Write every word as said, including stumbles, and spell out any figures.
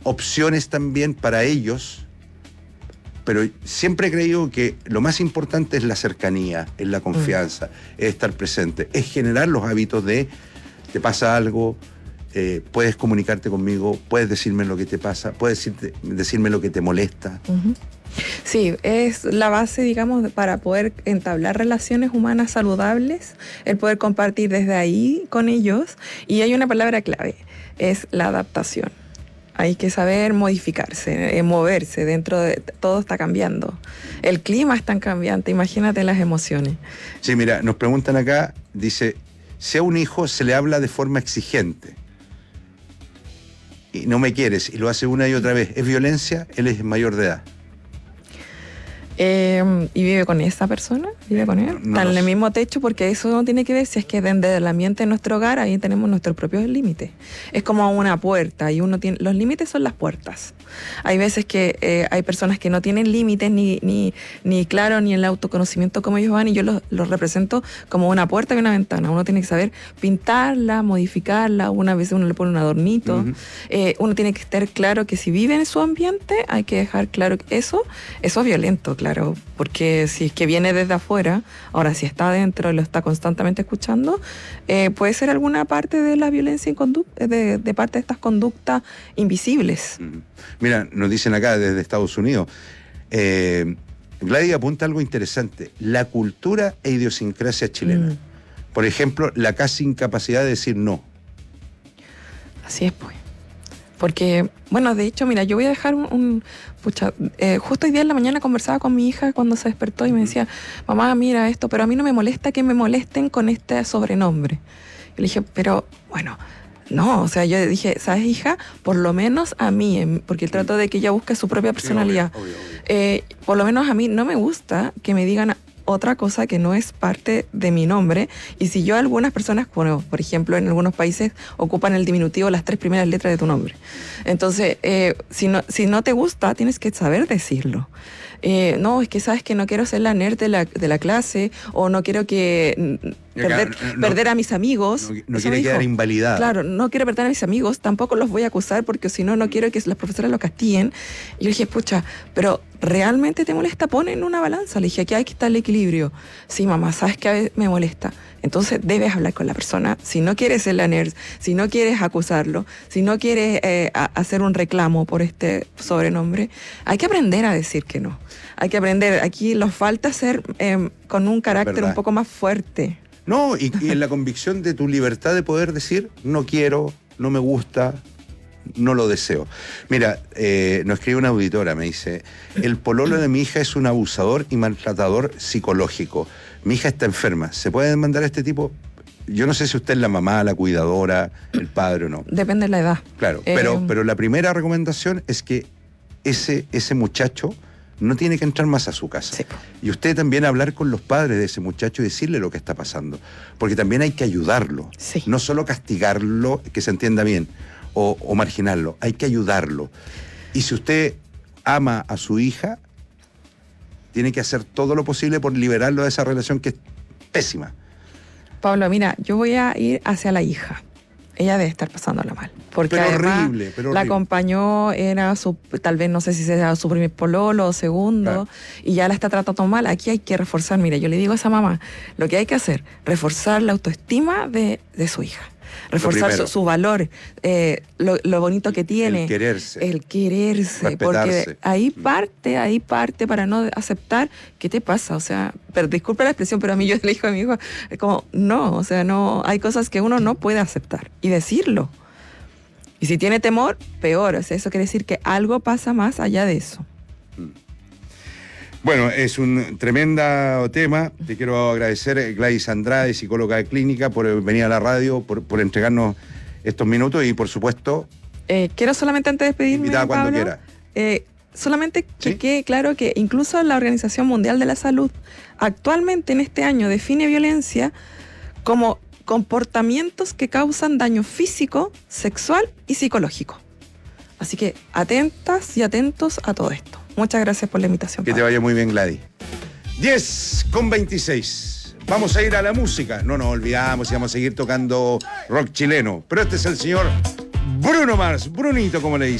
opciones también para ellos, pero siempre he creído que lo más importante es la cercanía, es la confianza, mm. es estar presente, es generar los hábitos de te pasa algo, eh, puedes comunicarte conmigo, puedes decirme lo que te pasa, puedes decirte, decirme lo que te molesta. Uh-huh. Sí, es la base, digamos, para poder entablar relaciones humanas saludables, el poder compartir desde ahí con ellos. Y hay una palabra clave, es la adaptación. Hay que saber modificarse, eh, moverse dentro de... Todo está cambiando. El clima es tan cambiante, imagínate las emociones. Sí, mira, nos preguntan acá, dice, si a un hijo se le habla de forma exigente y no me quieres y lo hace una y otra vez, ¿es violencia? Él es mayor de edad. Eh, ¿Y vive con esa persona? ¿Vive con él? No, no Está en sé. el mismo techo, porque eso no tiene que ver si es que desde el ambiente de nuestro hogar ahí tenemos nuestros propios límites. Es como una puerta y uno tiene... Los límites son las puertas. Hay veces que eh, hay personas que no tienen límites ni, ni, ni claro ni el autoconocimiento como ellos van, y yo los, los represento como una puerta y una ventana. Uno tiene que saber pintarla, modificarla, una vez uno le pone un adornito. Uh-huh. eh, uno tiene que estar claro que si vive en su ambiente hay que dejar claro que eso, eso es violento, claro, porque si es que viene desde afuera, ahora si está adentro y lo está constantemente escuchando, eh, puede ser alguna parte de la violencia en conducta, de, de parte de estas conductas invisibles. Uh-huh. Mira, nos dicen acá desde Estados Unidos, eh, Gladys apunta algo interesante, la cultura e idiosincrasia chilena. Mm. Por ejemplo, la casi incapacidad de decir no. Así es, pues. Porque, bueno, de hecho, mira, yo voy a dejar un... un pucha, eh, justo hoy día en la mañana conversaba con mi hija cuando se despertó y me decía, mamá, mira esto, pero a mí no me molesta que me molesten con este sobrenombre. Y le dije, pero, bueno... No, o sea, yo dije, ¿sabes, hija? Por lo menos a mí, porque trato de que ella busque su propia personalidad. Sí, obvio, obvio, obvio. Eh, por lo menos a mí no me gusta que me digan otra cosa que no es parte de mi nombre. Y si yo, algunas personas, bueno, por ejemplo, en algunos países ocupan el diminutivo las tres primeras letras de tu nombre. Entonces, eh, si no, si no te gusta, tienes que saber decirlo. Eh, no, es que sabes que no quiero ser la nerd de la, de la clase, o no quiero que perder, no, perder a mis amigos. No, no quiere quedar invalidada. Claro, no quiero perder a mis amigos, tampoco los voy a acusar porque si no, no quiero que las profesoras lo castiguen. Y yo dije, pucha, pero ¿realmente te molesta? Pon en una balanza. Le dije, aquí hay que estar el equilibrio. Sí, mamá, sabes que a veces me molesta. Entonces debes hablar con la persona. Si no quieres ser la nerd, si no quieres acusarlo, si no quieres eh, a, hacer un reclamo por este sobrenombre, hay que aprender a decir que no. Hay que aprender. Aquí nos falta ser eh, con un carácter ¿verdad? Un poco más fuerte. No, y, y en la convicción de tu libertad de poder decir, no quiero, no me gusta, no lo deseo. Mira, eh, nos escribe una auditora, me dice, el pololo de mi hija es un abusador y maltratador psicológico. Mi hija está enferma. ¿Se puede demandar a este tipo? Yo no sé si usted es la mamá, la cuidadora, el padre o no. Depende de la edad. Claro, eh... pero, pero la primera recomendación es que ese, ese muchacho no tiene que entrar más a su casa. Sí. Y usted también hablar con los padres de ese muchacho y decirle lo que está pasando. Porque también hay que ayudarlo. Sí. No solo castigarlo, que se entienda bien, o, o marginarlo. Hay que ayudarlo. Y si usted ama a su hija, tiene que hacer todo lo posible por liberarlo de esa relación que es pésima. Pablo, mira, yo voy a ir hacia la hija. Ella debe estar pasándola mal. Porque pero además horrible, pero horrible. La acompañó, era su, tal vez no sé si sea su primer pololo o segundo, claro. Y ya la está tratando mal. Aquí hay que reforzar, mira, yo le digo a esa mamá, lo que hay que hacer, reforzar la autoestima de, de su hija. Reforzar su, su valor, eh, lo, lo bonito que tiene. El quererse. El quererse. Respetarse. Porque ahí parte, ahí parte para no aceptar qué te pasa. O sea, pero, disculpa la expresión, pero a mí yo le digo a mi hijo, es como, no, o sea, no, hay cosas que uno no puede aceptar. Y decirlo. Y si tiene temor, peor. O sea, eso quiere decir que algo pasa más allá de eso. Bueno, es un tremendo tema. Te quiero agradecer, Gladys Andrade, psicóloga de clínica, por venir a la radio, por, por entregarnos estos minutos y, por supuesto... Eh, quiero solamente, antes de despedirme, invitada cuando Pablo, quiera. Eh, solamente que ¿Sí? quede claro que incluso la Organización Mundial de la Salud actualmente en este año define violencia como comportamientos que causan daño físico, sexual y psicológico. Así que atentas y atentos a todo esto. Muchas gracias por la invitación. Que Pablo. te vaya muy bien, Gladys. diez con veintiséis. Vamos a ir a la música. No nos olvidamos y vamos a seguir tocando rock chileno. Pero este es el señor Bruno Mars. Brunito, como le dicen.